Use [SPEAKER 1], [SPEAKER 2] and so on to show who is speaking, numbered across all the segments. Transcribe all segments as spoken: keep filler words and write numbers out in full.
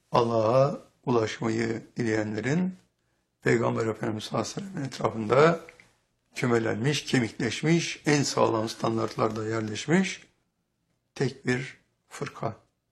[SPEAKER 1] Allah'a ulaşmayı dileyenlerin Peygamber Efendimiz sallallahu aleyhi ve sellem'in etrafında kümelenmiş, kemikleşmiş, en sağlam standartlarda yerleşmiş tek bir fırka.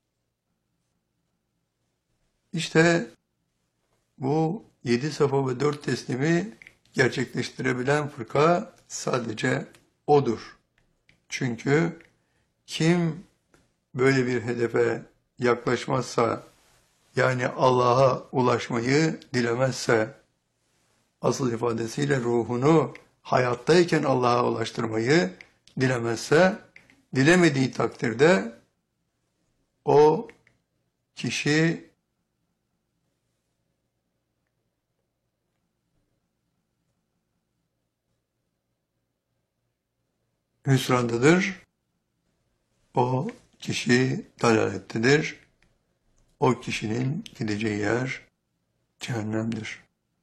[SPEAKER 1] İşte bu yedi safa ve dört teslimi gerçekleştirebilen fırka sadece odur. Çünkü kim böyle bir hedefe yaklaşmazsa, yani Allah'a ulaşmayı dilemezse, asıl ifadesiyle ruhunu hayattayken Allah'a ulaştırmayı dilemezse, dilemediği takdirde o kişi hüsrandadır, o kişi dalalettedir, o kişinin gideceği yer cehennemdir.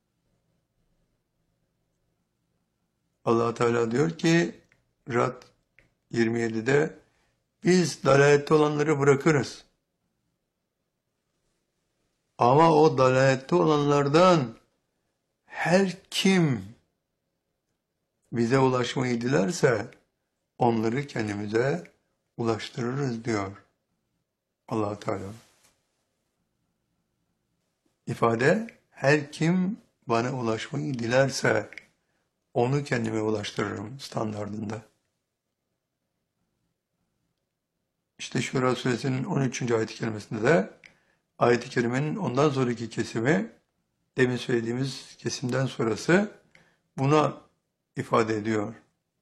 [SPEAKER 1] Allah Teala diyor ki Rad yirmi yedide biz dalalette olanları bırakırız. Ama o dalalette olanlardan her kim bize ulaşmayı dilerse onları kendimize ulaştırırız diyor Allah Teala. İfade her kim bana ulaşmayı dilerse onu kendime ulaştırırım standardında. İşte Şura suresinin on üçüncü ayet-i kerimesinde de ayet-i kerimenin ondan sonraki kesimi, demin söylediğimiz kesimden sonrası buna ifade ediyor.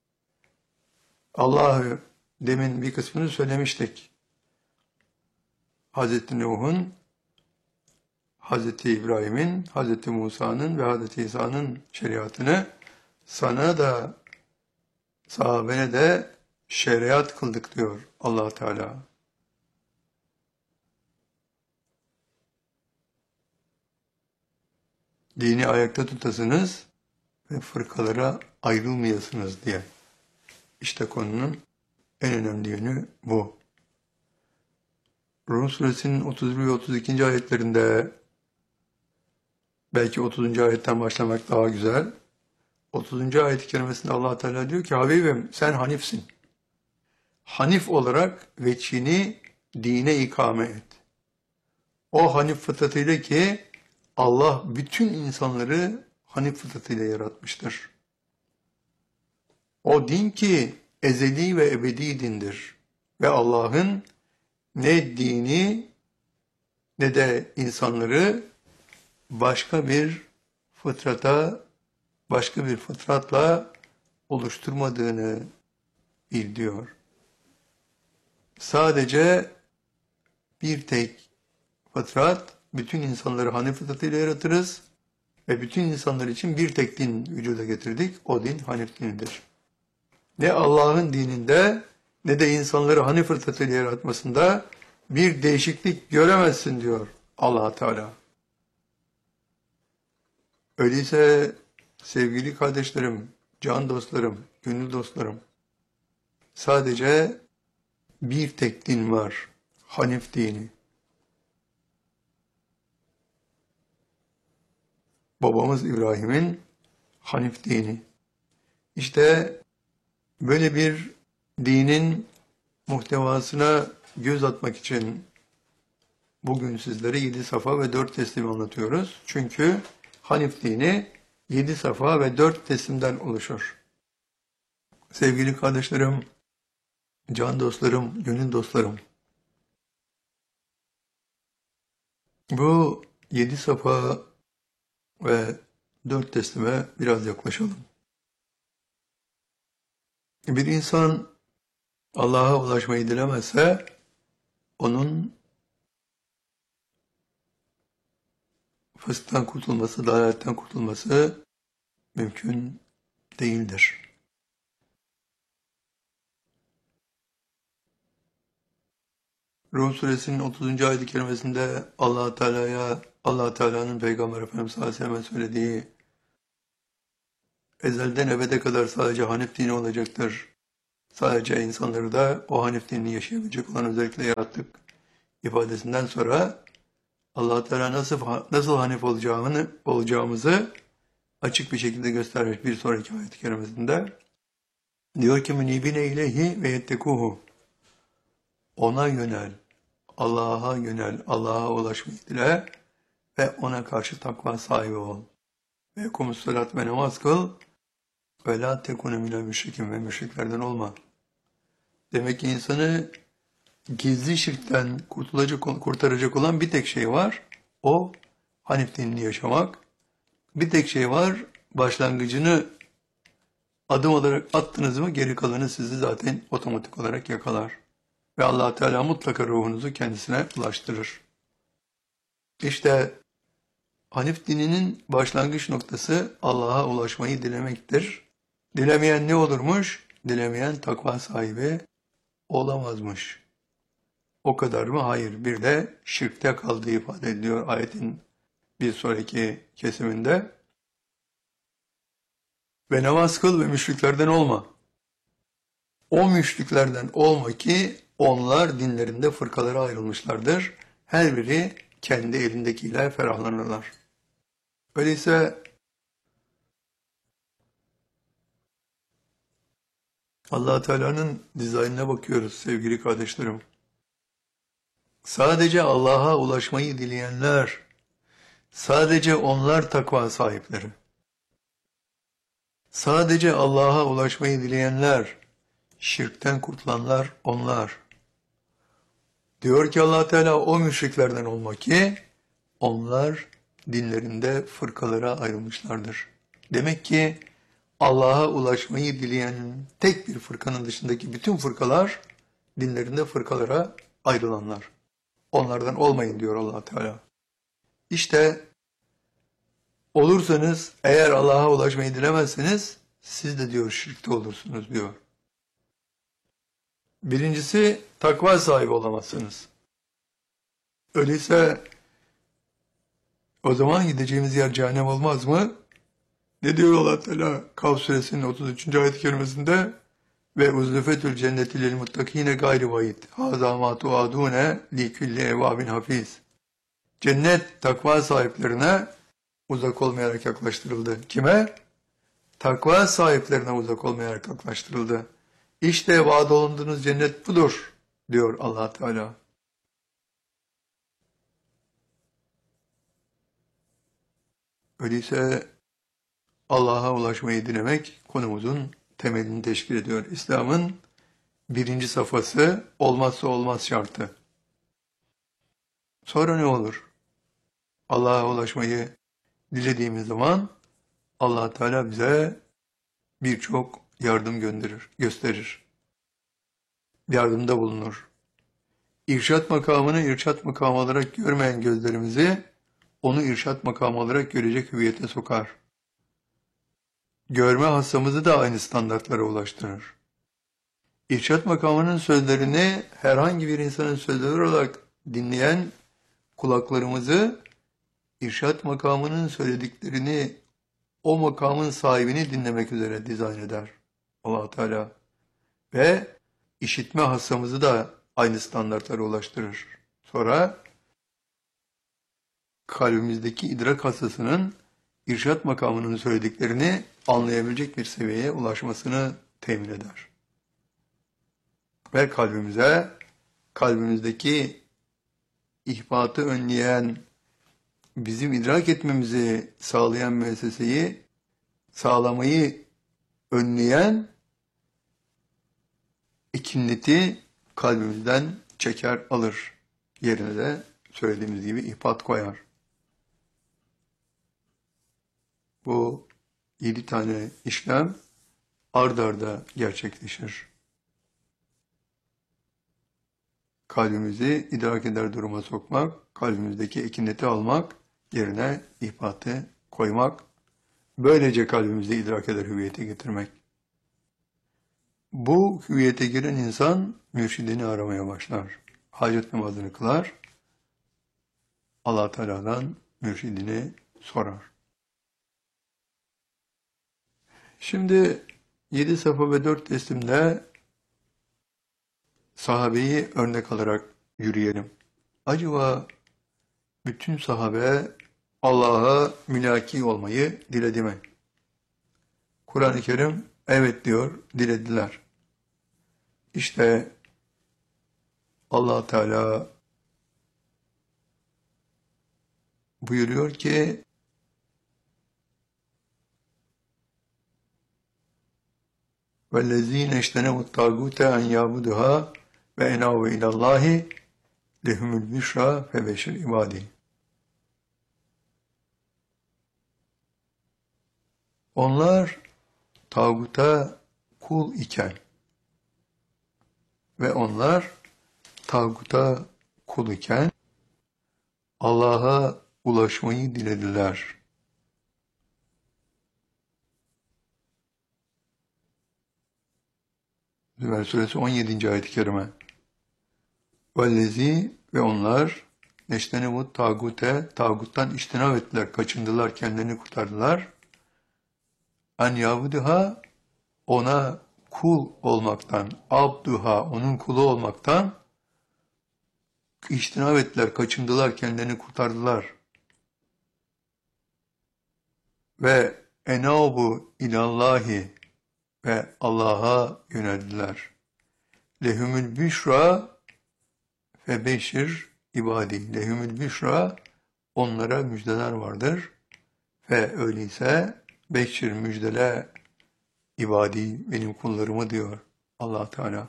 [SPEAKER 1] Allah'ı demin bir kısmını söylemiştik. Hazreti Nuh'un, Hazreti İbrahim'in, Hazreti Musa'nın ve Hazreti İsa'nın şeriatını sana da sahabene de şeriat kıldık diyor Allah Teala. Dini ayakta tutasınız ve fırkalara ayrılmayasınız diye. İşte konunun en önemli yönü bu. Rum suresinin otuz bir ve otuz ikinci ayetlerinde, belki otuzuncu ayetten başlamak daha güzel. otuzuncu ayet-i kerimesinde Allah Teala diyor ki Habibim sen hanifsin. Hanif olarak veçhini dine ikame et. O hanif fıtratıyla ki Allah bütün insanları hanif fıtratıyla yaratmıştır. O din ki ezeli ve ebedi dindir. Ve Allah'ın ne dini ne de insanları başka bir fıtrata, başka bir fıtratla oluşturmadığını bil diyor. Sadece bir tek fıtrat, bütün insanları hanif fıtratıyla yaratırız ve bütün insanlar için bir tek din vücuda getirdik. O din hanif dinidir. Ne Allah'ın dininde ne de insanları hanif fıtratıyla yaratmasında bir değişiklik göremezsin diyor Allah Teala. Öyleyse sevgili kardeşlerim, can dostlarım, gönül dostlarım, sadece bir tek din var, Hanif dini. Babamız İbrahim'in Hanif dini. İşte böyle bir dinin muhtevasına göz atmak için bugün sizlere yedi safa ve dört teslim anlatıyoruz. Çünkü Hanif dini yedi safa ve dört teslimden oluşur. Sevgili kardeşlerim, can dostlarım, gönül dostlarım, bu yedi safa ve dört teslime biraz yaklaşalım. Bir insan Allah'a ulaşmayı dilemezse onun fısktan kurtulması, dalaletten kurtulması mümkün değildir. Rum suresinin otuzuncu ayet-i kerimesinde Allah Teala'ya, Allah Teala'nın Peygamber Efendimiz sallallahu aleyhi ve sellem'e söylediği ezelden ebede kadar sadece Hanif dini olacaktır. Sadece insanları da o Hanif dinini yaşayabilecek olan özellikle yarattık ifadesinden sonra Allah Teala nasıl nasıl hanif olacağını olacağımızı açık bir şekilde göstermiş bir sonraki ayet-i kerimesinde. Diyor ki münibine ileyhi ve yettekuhu. Ona yönel, Allah'a yönel, Allah'a ulaşmayı dile ve ona karşı takva sahibi ol. Ve kumus salat ve namaz kıl ve la tekune minel müşrikin ve müşriklerden olma. Demek ki insanı gizli şirkten kurtulacak, kurtaracak olan bir tek şey var. O Hanif dinini yaşamak. Bir tek şey var. Başlangıcını adım olarak attınız mı geri kalanı sizi zaten otomatik olarak yakalar. Ve Allah Teala mutlaka ruhunuzu kendisine ulaştırır. İşte Hanif dininin başlangıç noktası Allah'a ulaşmayı dilemektir. Dilemeyen ne olurmuş? Dilemeyen takva sahibi olamazmış. O kadar mı? Hayır. Bir de şirkte kaldığı ifade ediliyor ayetin bir sonraki kesiminde. Ve namaz kıl ve müşriklerden olma. O müşriklerden olma ki onlar dinlerinde fırkalara ayrılmışlardır. Her biri kendi elindekiyle ferahlanırlar. Öyleyse Allah Teala'nın dizaynına bakıyoruz sevgili kardeşlerim. Sadece Allah'a ulaşmayı dileyenler, sadece onlar takva sahipleri. Sadece Allah'a ulaşmayı dileyenler, şirkten kurtulanlar onlar. Diyor ki Allah Teala o müşriklerden olma ki onlar dinlerinde fırkalara ayrılmışlardır. Demek ki Allah'a ulaşmayı dileyen tek bir fırkanın dışındaki bütün fırkalar dinlerinde fırkalara ayrılanlar. Onlardan olmayın diyor Allah Teala. İşte olursanız eğer Allah'a ulaşmayı dilemezseniz siz de diyor şirkte olursunuz diyor. Birincisi takva sahibi olamazsınız. Öyleyse o zaman gideceğimiz yer cehennem olmaz mı? Ne diyor Allah Teala Kaf suresinin otuz üçüncü ayet-i kerimesinde? Ve uzlufetül cenneti lil muttakine gayri vaid. Haza ma tuadune li kulli evabin hafiz. Cennet takva sahiplerine uzak olmayarak yaklaştırıldı. Kime? Takva sahiplerine uzak olmayarak yaklaştırıldı. İşte vaad olunduğunuz cennet budur diyor Allah Teala. Öyleyse Allah'a ulaşmayı dilemek konumuzun temelini teşkil ediyor. İslam'ın birinci safhası olmazsa olmaz şartı. Sonra ne olur? Allah'a ulaşmayı dilediğimiz zaman Allah Teala bize birçok yardım gönderir, gösterir. Yardımda bulunur. İrşat makamını irşat makamı olarak görmeyen gözlerimizi onu irşat makamı olarak görecek hüviyete sokar. Görme hassamızı da aynı standartlara ulaştırır. İrşat makamının sözlerini herhangi bir insanın sözleri olarak dinleyen kulaklarımızı irşat makamının söylediklerini o makamın sahibini dinlemek üzere dizayn eder Allah Teala. Ve işitme hassamızı da aynı standartlara ulaştırır. Sonra kalbimizdeki idrak hassasının irşat makamının söylediklerini anlayabilecek bir seviyeye ulaşmasını temin eder. Ve kalbimize, kalbimizdeki ihbatı önleyen, bizim idrak etmemizi sağlayan müesseseyi sağlamayı önleyen ikinneti kalbimizden çeker alır. Yerine de söylediğimiz gibi ihbat koyar. Bu yedi tane işlem ard arda gerçekleşir. Kalbimizi idrak eder duruma sokmak, kalbimizdeki ekineti almak, yerine ihbatı koymak, böylece kalbimizde idrak eder hüviyete getirmek. Bu hüviyete giren insan mürşidini aramaya başlar. Hacet namazını kılar, Allah Teala'dan mürşidini sorar. Şimdi yedi safa ve dört teslimde sahabeyi örnek alarak yürüyelim. Acaba bütün sahabe Allah'a mülaki olmayı diledi mi? Kur'an-ı Kerim evet diyor, dilediler. İşte Allah Teala buyuruyor ki وَالَّذ۪ينَ اِشْتَنَوُ الطَّاغُوتَ اَنْ يَعْبُدُهَا وَاَنَاوُ اِلَى اللّٰهِ لَهُمُ الْبِشْرَى فَبَشِّرْ عِبَادِهِ. Onlar tağuta kul iken ve onlar tağuta kul iken Allah'a ulaşmayı dilediler. Zümer Suresi on yedinci ayet-i kerime. Vellezi ve onlar neştenevut tağute, tağuttan iştinav ettiler, kaçındılar, kendilerini kurtardılar. An yavuduha, ona kul olmaktan, abduha, onun kulu olmaktan iştinav ettiler, kaçındılar, kendilerini kurtardılar. Ve enabu ilallahi, ve Allah'a yöneldiler. Lehumül büşra ve beşir ibadi. Lehumül büşra, onlara müjdeler vardır. Ve öyleyse beşir, müjdele ibadi, benim kullarımı diyor Allah Teala.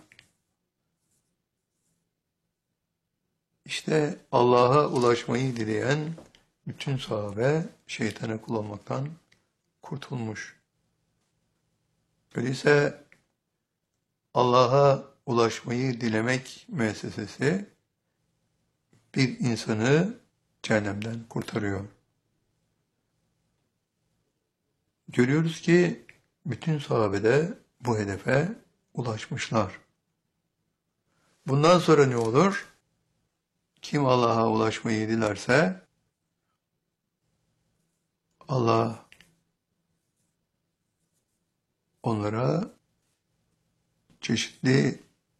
[SPEAKER 1] İşte Allah'a ulaşmayı dileyen bütün sahabe şeytana kul olmaktan kurtulmuş. Öyleyse Allah'a ulaşmayı dilemek müessesesi bir insanı cehennemden kurtarıyor. Görüyoruz ki bütün sahabede bu hedefe ulaşmışlar. Bundan sonra ne olur? Kim Allah'a ulaşmayı dilerse Allah onlara çeşitli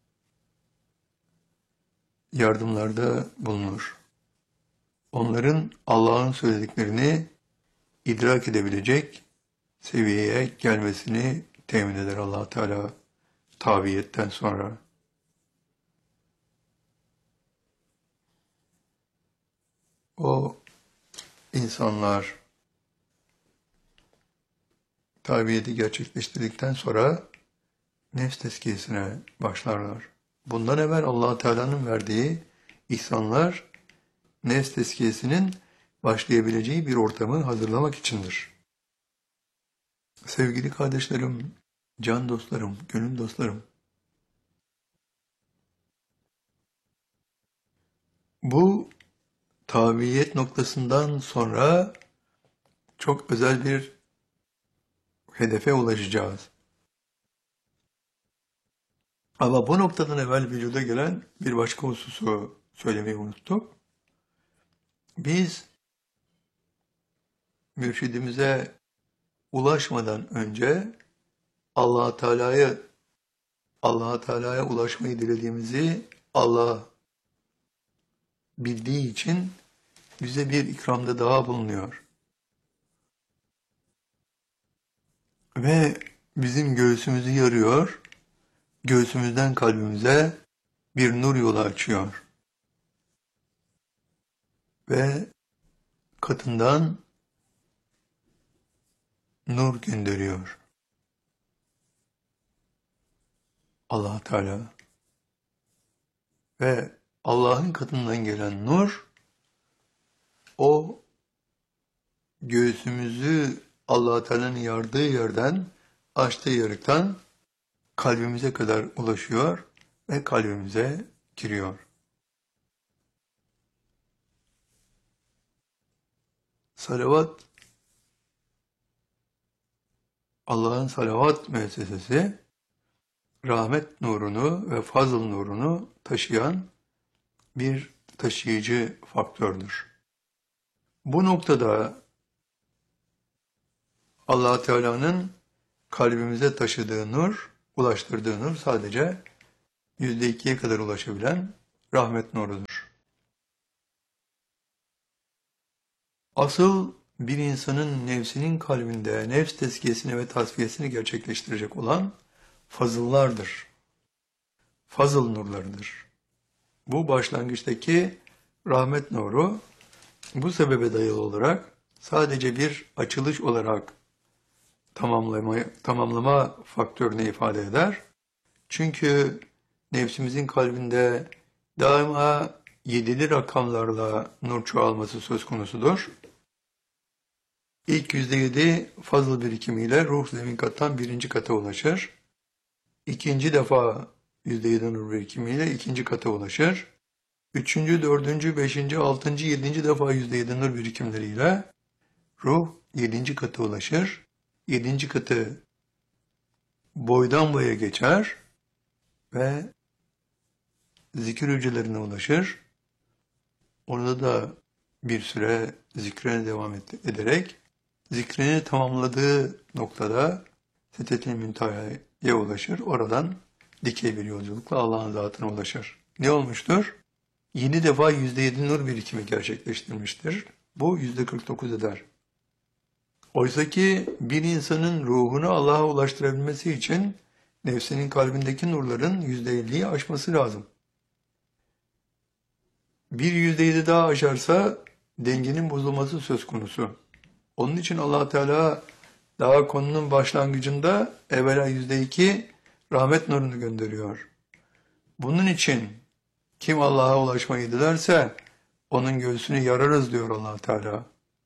[SPEAKER 1] yardımlarda bulunur. Onların Allah'ın söylediklerini idrak edebilecek seviyeye gelmesini temin eder Allah Teala tabiyetten sonra. O insanlar tabiyeti gerçekleştirdikten sonra nefs tezkiyesine başlarlar. Bundan evvel Allah Teala'nın verdiği ihsanlar nefs tezkiyesinin başlayabileceği bir ortamı hazırlamak içindir. Sevgili kardeşlerim, can dostlarım, gönül dostlarım, bu tabiyet noktasından sonra çok özel bir hedefe ulaşacağız. Ama bu noktadan evvel vücuda gelen bir başka hususu söylemeyi unuttuk. Biz mürşidimize ulaşmadan önce Allah Teala'ya Allah Teala'ya ulaşmayı dilediğimizi Allah bildiği için bize bir ikramda daha bulunuyor. Ve bizim göğsümüzü yarıyor, göğsümüzden kalbimize bir nur yolu açıyor. Ve katından nur gönderiyor Allah Teala. Ve Allah'ın katından gelen nur, o göğsümüzü Allah Teala'nın yardığı yerden, açtığı yarıktan kalbimize kadar ulaşıyor ve kalbimize giriyor. Salavat, Allah'ın salavat müessesesi, rahmet nurunu ve fazıl nurunu taşıyan bir taşıyıcı faktördür. Bu noktada Allah Teala'nın kalbimize taşıdığı nur, ulaştırdığı nur sadece yüzde ikiye kadar ulaşabilen rahmet nurudur. Asıl bir insanın nefsinin kalbinde nefs tezkiyesini ve tasfiyesini gerçekleştirecek olan fazıllardır. Fazıl nurlarıdır. Bu başlangıçtaki rahmet nuru bu sebebe dayalı olarak sadece bir açılış olarak tamamlama, tamamlama faktörünü ifade eder. Çünkü nefsimizin kalbinde daima yedili rakamlarla nur çoğalması söz konusudur. İlk yüzde yedi fazıl birikimiyle ruh zemin kattan birinci kata ulaşır. İkinci defa yüzde yedi nur birikimiyle ikinci kata ulaşır. Üçüncü, dördüncü, beşinci, altıncı, yedinci defa yüzde yedi nur birikimleriyle ruh yedinci kata ulaşır. Yedinci katı boydan boya geçer ve zikir hücrelerine ulaşır. Orada da bir süre zikrine devam ederek zikrini tamamladığı noktada Sidret-i Münteha'ya ulaşır. Oradan dikey bir yolculukla Allah'ın zatına ulaşır. Ne olmuştur? Yedi defa yüzde yedi nur birikimi gerçekleştirmiştir. Bu yüzde kırk dokuz eder. Oysa ki bir insanın ruhunu Allah'a ulaştırabilmesi için nefsinin kalbindeki nurların yüzde elliyi aşması lazım. Bir yüzde yedi daha aşarsa dengenin bozulması söz konusu. Onun için Allah Teala daha konunun başlangıcında evvela yüzde iki rahmet nurunu gönderiyor. Bunun için kim Allah'a ulaşmayı dilerse onun göğsünü yararız diyor Allah Teala.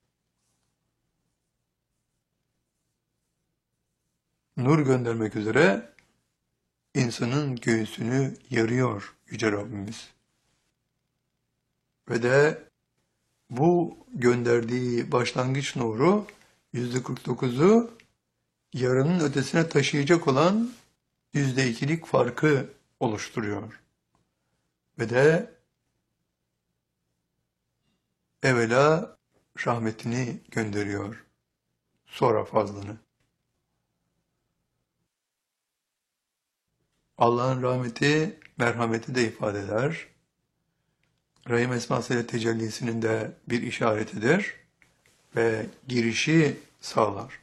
[SPEAKER 1] Nur göndermek üzere insanın göğsünü yarıyor Yüce Rabbimiz. Ve de bu gönderdiği başlangıç nuru yüzde kırk dokuzu yarının ötesine taşıyacak olan yüzde ikilik farkı oluşturuyor. Ve de evvela rahmetini gönderiyor, sonra fazlını. Allah'ın rahmeti, merhameti de ifade eder. Rahim esmasıyla tecellisinin de bir işaretidir ve girişi sağlar.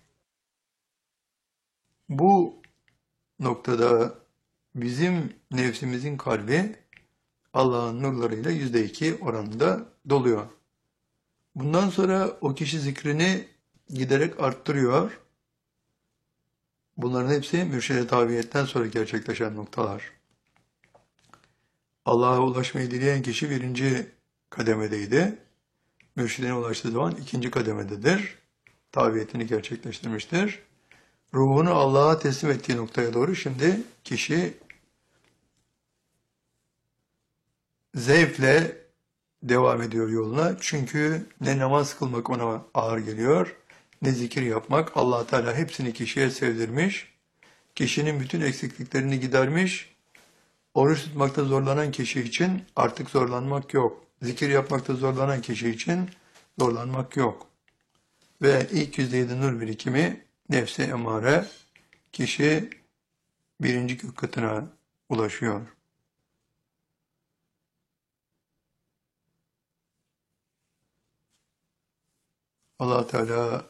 [SPEAKER 1] Bu noktada bizim nefsimizin kalbi Allah'ın nurlarıyla yüzde iki oranında doluyor. Bundan sonra o kişi zikrini giderek arttırıyor. Bunların hepsi mürşide tabiyetten sonra gerçekleşen noktalar. Allah'a ulaşmayı dileyen kişi birinci kademedeydi. Mürşidine ulaştığı zaman ikinci kademededir. Tabiyetini gerçekleştirmiştir. Ruhunu Allah'a teslim ettiği noktaya doğru şimdi kişi zevkle devam ediyor yoluna. Çünkü ne namaz kılmak ona ağır geliyor, ne zikir yapmak. Allah Teala hepsini kişiye sevdirmiş. Kişinin bütün eksikliklerini gidermiş. Oruç tutmakta zorlanan kişi için artık zorlanmak yok. Zikir yapmakta zorlanan kişi için zorlanmak yok. Ve ilk yüzde yedi nur birikimi nefsi emare, kişi birinci gök katına ulaşıyor. Allah Teala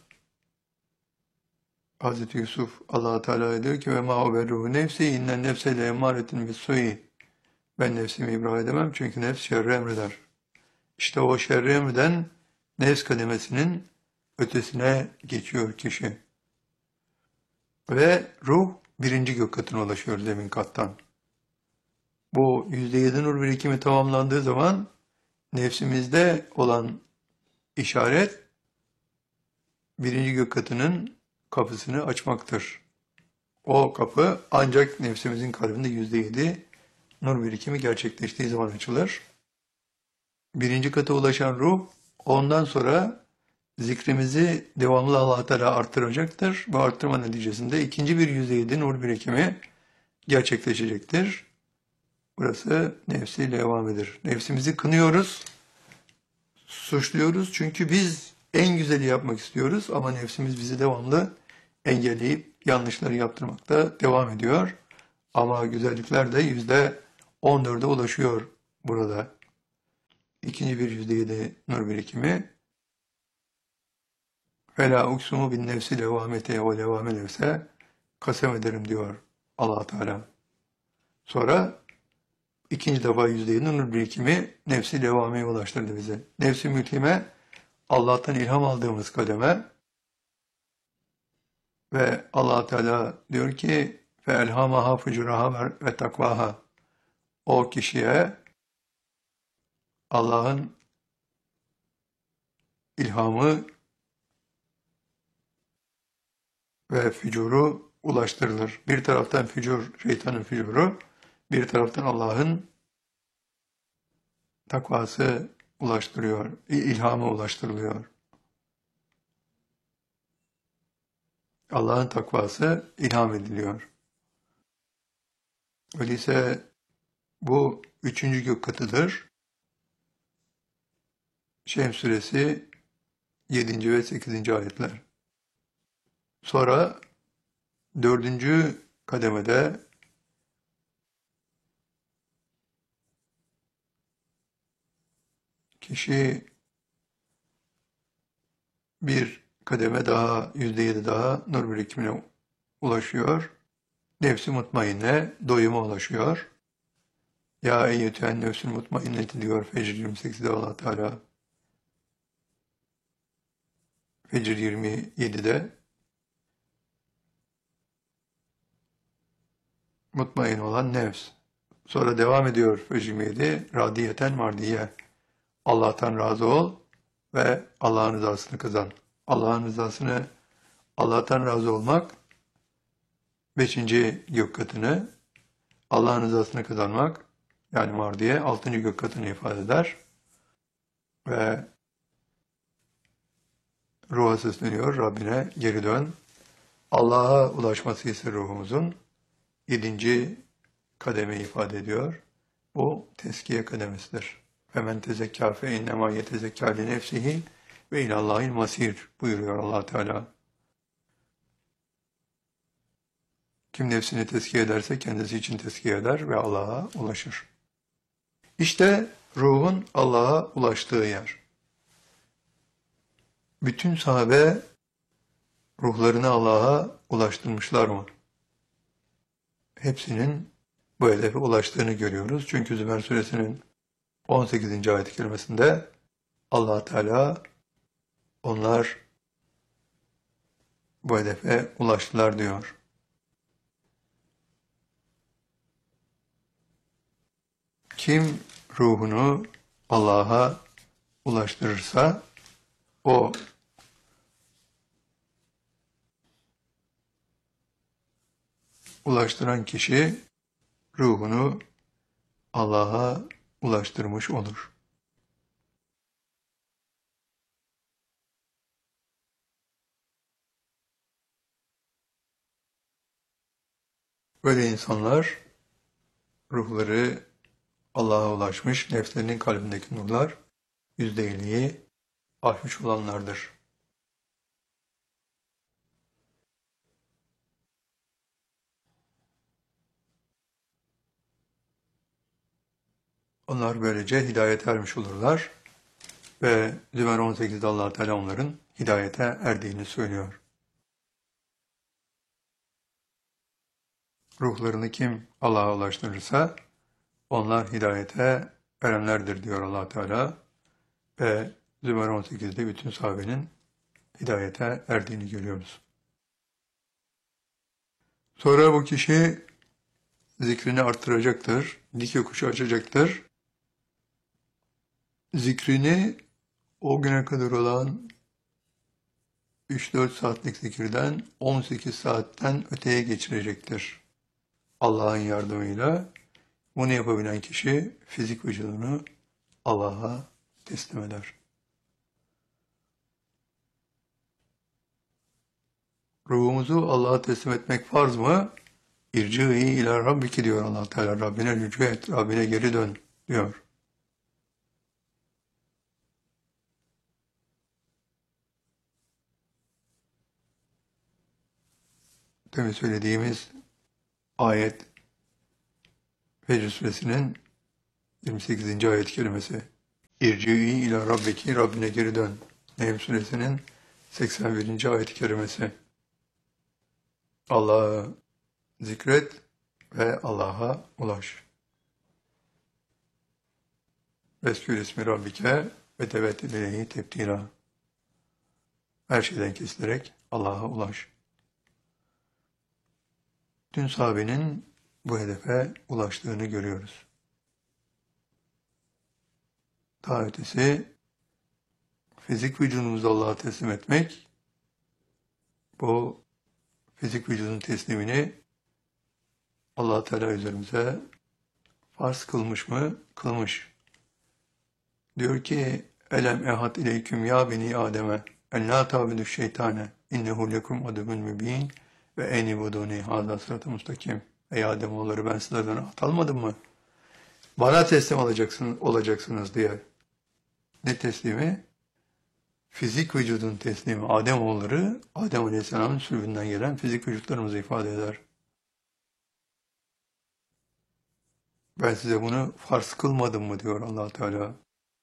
[SPEAKER 1] Hazreti Yusuf Allah Teala diyor ki ve ma uberruhu nefsi innen nefse le emaretin bis-su'i. Ben nefsimi ibra edemem çünkü nefs şerri emreder. İşte o şerri emreden nefs kademesinin ötesine geçiyor kişi. Ve ruh birinci gök katına ulaşıyor zemin kattan. Bu yüzde yedi nur birikimi tamamlandığı zaman nefsimizde olan işaret birinci gök katının kapısını açmaktır. O kapı ancak nefsimizin kalbinde yüzde yedi nur birikimi gerçekleştiği zaman açılır. Birinci kata ulaşan ruh ondan sonra zikrimizi devamlı Allah Teala arttıracaktır. Bu arttırma neticesinde ikinci bir yüzde yedi nur birikimi gerçekleşecektir. Burası nefsiyle devam eder. Nefsimizi kınıyoruz, suçluyoruz çünkü biz en güzeli yapmak istiyoruz ama nefsimiz bizi devamlı engelleyip yanlışları yaptırmakta devam ediyor. Ama güzellikler de yüzde on dörde ulaşıyor burada. İkinci bir yüzde yedi nur birikimi Fela uksumu bin nefsi levamete o levame nefse kasem ederim diyor Allah Teala. Sonra ikinci defa yüzde yedi nur birikimi nefsi levameye ulaştırdı bizi. Nefsi mülhime Allah'tan ilham aldığımız kademe ve Allah Teala diyor ki ve elhamaha fucuraha ve takvaha, o kişiye Allah'ın ilhamı ve fücuru ulaştırılır. Bir taraftan fücur, şeytanın fücuru, bir taraftan Allah'ın takvası ulaştırıyor, ilhamı ulaştırılıyor. Allah'ın takvası ilham ediliyor. Öyleyse bu üçüncü gök katıdır. Şems suresi yedinci ve sekizinci ayetler. Sonra dördüncü kademede kişi bir kademe daha, yüzde yedi daha nur birikimine ulaşıyor. Nefsi mutmainne doyuma ulaşıyor. Ya eyyetühen nefsül mutmainneti diyor Fecr yirmi sekizde Allah Teala. Fecr yirmi yedide mutmain olan nefs. Sonra devam ediyor Fecr yirmi yedi. Radiyeten mardiye. Allah'tan razı ol ve Allah'ın rızasını kazan. Allah'ın rızasını, Allah'tan razı olmak, beşinci gök katını, Allah'ın rızasını kazanmak, yani mardiye, altıncı gök katını ifade eder. Ve ruha sesleniyor, Rabbine geri dön. Allah'a ulaşması ise ruhumuzun yedinci kademe ifade ediyor. Bu teskiye kademesidir. Femen tezekkâ fe innemâ yetezekkâ li nefsihi ve ilallâhil masîr buyuruyor Allah Teala. Kim nefsini tezkiye ederse kendisi için tezkiye eder ve Allah'a ulaşır. İşte ruhun Allah'a ulaştığı yer. Bütün sahabe ruhlarını Allah'a ulaştırmışlar mı? Hepsinin bu hedefe ulaştığını görüyoruz. Çünkü Zümer suresinin on sekizinci ayet-i kerimesinde Allah Teala onlar bu hedefe ulaştılar diyor. Kim ruhunu Allah'a ulaştırırsa o ulaştıran kişi ruhunu Allah'a ulaştırmış olur. Böyle insanlar ruhları Allah'a ulaşmış, nefslerinin kalbindeki nurlar yüzde elliyi aşmış olanlardır. Onlar böylece hidayete ermiş olurlar ve Zümer on sekizde Allah Teala onların hidayete erdiğini söylüyor. Ruhlarını kim Allah'a ulaştırırsa onlar hidayete erenlerdir diyor Allah Teala ve Zümer on sekizde bütün sahabenin hidayete erdiğini görüyoruz. Sonra bu kişi zikrini arttıracaktır, dik yokuşu açacaktır. Zikrini o güne kadar olan üç dört saatlik zikirden on sekiz saatten öteye geçirecektir. Allah'ın yardımıyla bunu yapabilen kişi fizik vücudunu Allah'a teslim eder. Ruhumuzu Allah'a teslim etmek farz mı? İrci'i ila rabbiki diyor Allah Teala. Rabbine rücu et, Rabbine geri dön diyor. Demin söylediğimiz ayet Fecr suresinin yirmi sekizinci ayet kelimesi. İrci'i ila rabbiki, Rabbine geri dön. Nehl suresinin seksen birinci ayet-i kerimesi. Allah'ı zikret ve Allah'a ulaş. Veskür ismi Rabbike ve tevekkül ileyhi tebdila. Her şeyden kesilerek Allah'a ulaş. Dün sahabenin bu hedefe ulaştığını görüyoruz. Daha ötesi fizik vücudumuzu Allah'a teslim etmek, bu fizik vücudun teslimini Allah Teala üzerimize farz kılmış mı? Kılmış. Diyor ki elem ehad ileyküm ya beni Adem'e en la tabidu şeytane innehu lekum adubun mübin ve eni buduni hâzâ sıratı mustakim. Ey Ademoğulları ben sizlerden ahd almadım mı? Bana teslim olacaksınız, olacaksınız diye. Ne teslimi? Fizik vücudun teslimi. Ademoğulları, Adem Aleyhisselam'ın sülbünden gelen fizik vücutlarımızı ifade eder. Ben size bunu farz kılmadım mı diyor Allah Teala.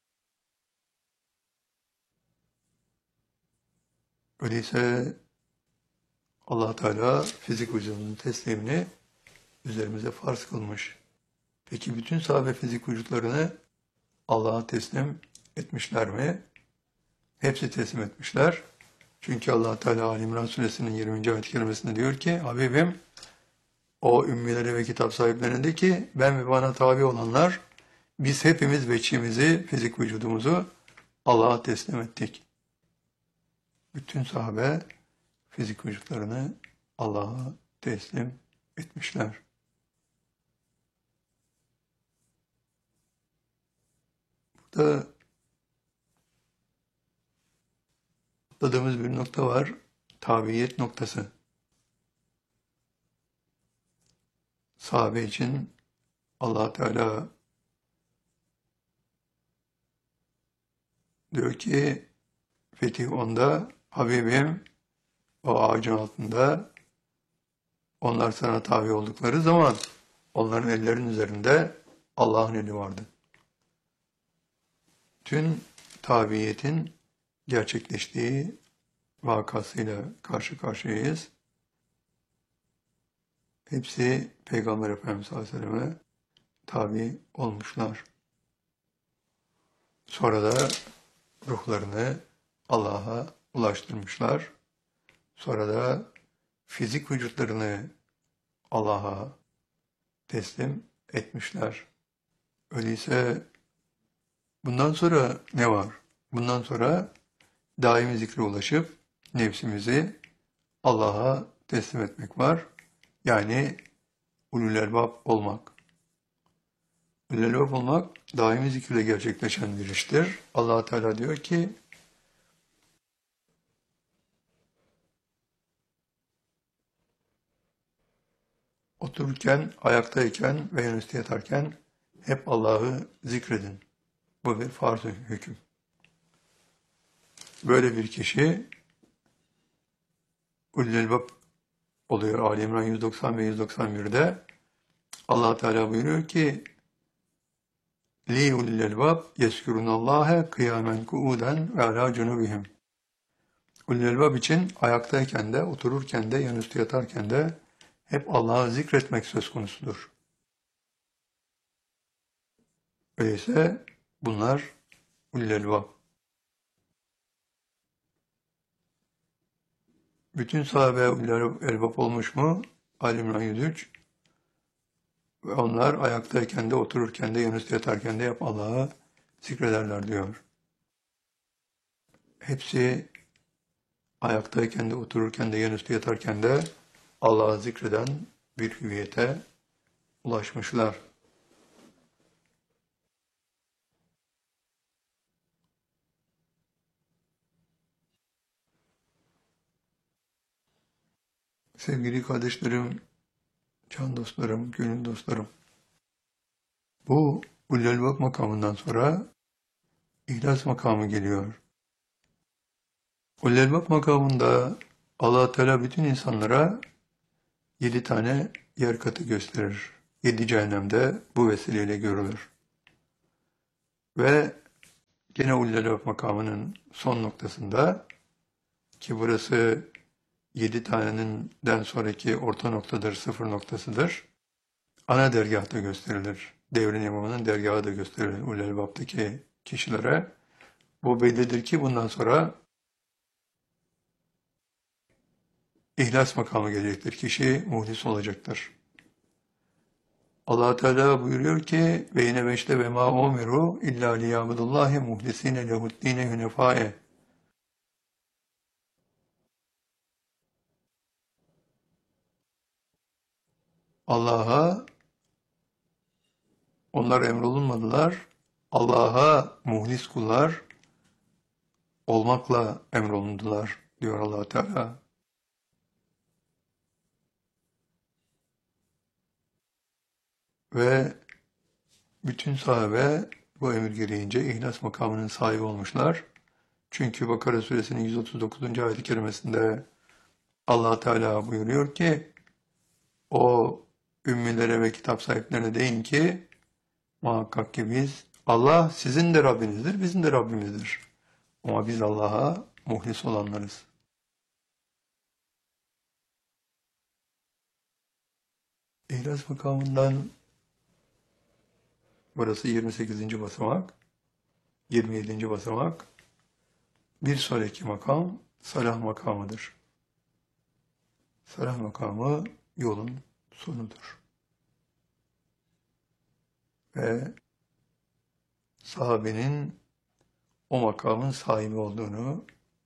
[SPEAKER 1] Öyleyse Allah Teala fizik vücudunun teslimini üzerimize farz kılmış. Peki bütün sahabe fizik vücutlarını Allah'a teslim etmişler mi? Hepsi teslim etmişler. Çünkü Allah Teala Ali İmran Suresinin yirminci ayet-i kerimesinde diyor ki Habibim o ümmilere ve kitap sahiplerine de ki ben ve bana tabi olanlar biz hepimiz veçimizi, fizik vücudumuzu Allah'a teslim ettik. Bütün sahabe fizik vücutlarını Allah'a teslim etmişler. Burada atladığımız bir nokta var. Tabiyet noktası. Sahabe için Allah Teala diyor ki Fetih onda Habibim o ağacın altında onlar sana tabi oldukları zaman onların ellerinin üzerinde Allah'ın eli vardı. Tüm tabiyetin gerçekleştiği vakasıyla karşı karşıyayız. Hepsi Peygamber Efendimiz sallallahu aleyhi ve selleme tabi olmuşlar. Sonra da ruhlarını Allah'a ulaştırmışlar. Sonra da fizik vücutlarını Allah'a teslim etmişler. Öyleyse bundan sonra ne var? Bundan sonra daimi zikre ulaşıp nefsimizi Allah'a teslim etmek var. Yani ulul elbab olmak. Ulul elbab olmak daimi zikirle gerçekleşen bir iştir. Allah Teala diyor ki otururken, ayaktayken ve yanüstü yatarken hep Allah'ı zikredin. Bu bir farz hüküm. Böyle bir kişi ulul elbab oluyor. Ali İmran yüz doksan ve yüz doksan bir'de Allah Teala buyuruyor ki li ulul elbab yezkurunallaha kıyamen kuuden ve ala cunubihim. Ulul elbab için ayaktayken de, otururken de, yanüstü yatarken de hep Allah'ı zikretmek söz konusudur. Öyleyse bunlar ulul elbab. Bütün sahabe ulul elbab olmuş mu? Ali İmran yüz üç. Ve onlar ayaktayken de, otururken de, yanüstü yatarken de hep Allah'ı zikrederler diyor. Hepsi ayaktayken de, otururken de, yanüstü yatarken de Allah'ı zikreden bir hüviyete ulaşmışlar. Sevgili kardeşlerim, can dostlarım, gönül dostlarım. Bu ulul elbab makamından sonra ihlas makamı geliyor. Ulul elbab makamında Allah Teala bütün insanlara yedi tane yer katı gösterir. Yedi cehennemde bu vesileyle görülür. Ve gene ulul elbab makamının son noktasında ki burası yedi taneden sonraki orta noktadır, sıfır noktasıdır. Ana dergahta gösterilir. Devrin imamının dergahı da gösterilir Ulul Elbap'taki kişilere. Bu bellidir ki bundan sonra İhlas makamı gelecektir. Kişi muhlis olacaktır. Allah Teala buyuruyor ki ve yine beşte ve ma umiru illa liyabudullahi muhlisine lehuddine hunefae. Allah'a onlar emrolunmadılar. Allah'a muhlis kullar olmakla emrolundular diyor Allah Teala. Ve bütün sahabe bu emir gereğince ihlas makamının sahibi olmuşlar. Çünkü Bakara suresinin yüz otuz dokuzuncu ayet-i kerimesinde Allah Teala buyuruyor ki o ümmilere ve kitap sahiplerine deyin ki muhakkak ki biz Allah sizin de Rabbinizdir, bizim de Rabbimizdir. Ama biz Allah'a muhlis olanlarız. İhlas makamından burası yirmi sekizinci basamak, yirmi yedinci basamak. Bir sonraki makam salah makamıdır. Salah makamı yolun sonudur. Ve sahabenin o makamın sahibi olduğunu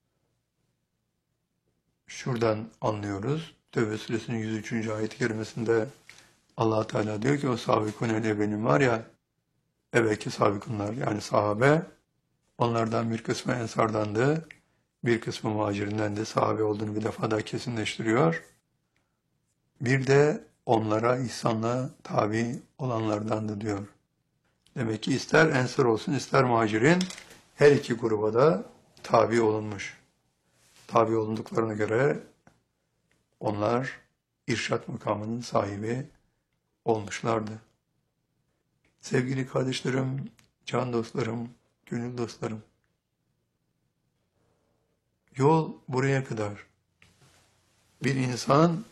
[SPEAKER 1] şuradan anlıyoruz. Tevbe suresinin yüz üçüncü ayet-i kerimesinde Allah Teala diyor ki o sabikun-el evvelim var ya, evvelki sabikunlar yani sahabe, onlardan bir kısmı ensardandı, bir kısmı muhacirindendi, sahabe olduğunu bir defa daha kesinleştiriyor. Bir de onlara ihsanla tabi olanlardandı diyor. Demek ki ister ensar olsun ister muhacirin her iki gruba da tabi olunmuş. Tabi olunduklarına göre onlar irşat makamının sahibi olmuşlardı. Sevgili kardeşlerim, can dostlarım, gönül dostlarım, yol buraya kadar. Bir insan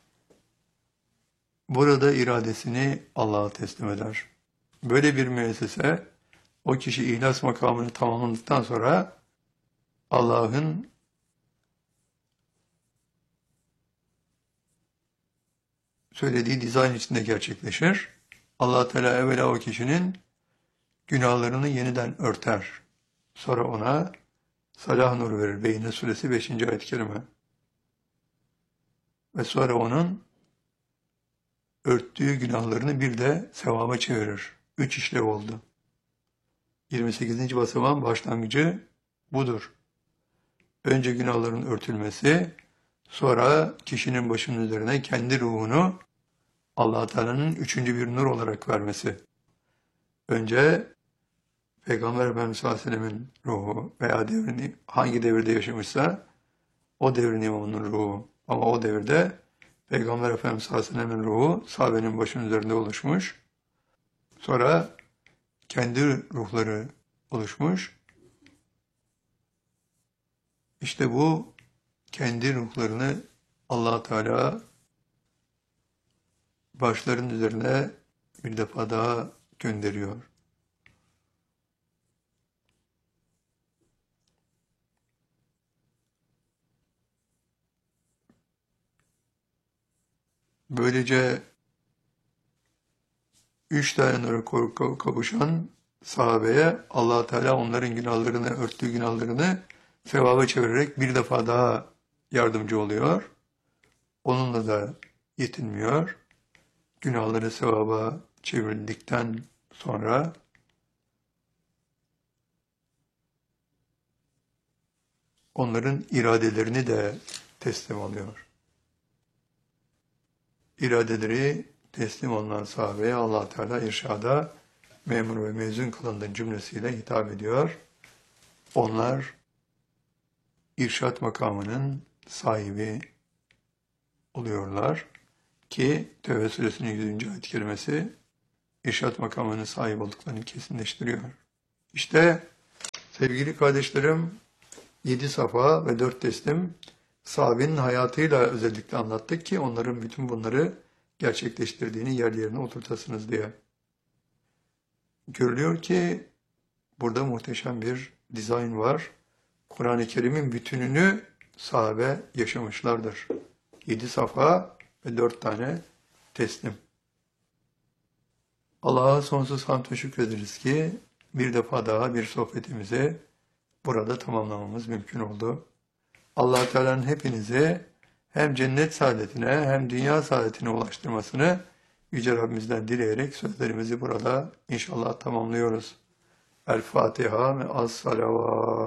[SPEAKER 1] burada iradesini Allah'a teslim eder. Böyle bir müessese, o kişi ihlas makamını tamamladıktan sonra Allah'ın söylediği dizayn içinde gerçekleşir. Allah Teala evvela o kişinin günahlarını yeniden örter. Sonra ona salah nuru verir. Beyyine suresi beşinci ayet-i kerime. Ve sonra onun örttüğü günahlarını bir de sevaba çevirir. Üç işlev oldu. yirmi sekizinci basamağın başlangıcı budur. Önce günahların örtülmesi, sonra kişinin başının üzerine kendi ruhunu Allah Teala'nın üçüncü bir nur olarak vermesi. Önce Peygamber Efendimiz sallallahu aleyhi ve sellem'in ruhu veya devrini hangi devirde yaşamışsa o devrin imamının ruhu. Ama o devirde Peygamber Efendimiz sallallahu aleyhi ve sellem'in ruhu sahabenin başının üzerinde oluşmuş. Sonra kendi ruhları oluşmuş. İşte bu kendi ruhlarını Allah Teala başların üzerine bir defa daha gönderiyor. Böylece üç tane nura kavuşan sahabeye Allah Teala onların günahlarını, örttüğü günahlarını sevaba çevirerek bir defa daha yardımcı oluyor. Onunla da yetinmiyor. Günahları sevaba çevrildikten sonra onların iradelerini de teslim alıyor. İradeleri teslim olunan sahabeye Allah Teala irşada memur ve mezun kılındığın cümlesiyle hitap ediyor. Onlar irşat makamının sahibi oluyorlar ki Tevbe suresinin yüzüncü ayet-i kerimesi irşat makamının sahibi olduklarını kesinleştiriyor. İşte sevgili kardeşlerim, yedi safa ve dört teslim sahabenin hayatıyla özellikle anlattık ki onların bütün bunları gerçekleştirdiğini yer yerine oturtasınız diye. Görülüyor ki burada muhteşem bir dizayn var. Kur'an-ı Kerim'in bütününü sahabe yaşamışlardır. Yedi safa ve dört tane teslim. Allah'a sonsuz hamd ve şükrederiz ki bir defa daha bir sohbetimizi burada tamamlamamız mümkün oldu. Allah Teala'nın hepinizi hem cennet saadetine hem dünya saadetine ulaştırmasını Yüce Rabbimizden dileyerek sözlerimizi burada inşallah tamamlıyoruz. El Fatiha ve Az Salavat.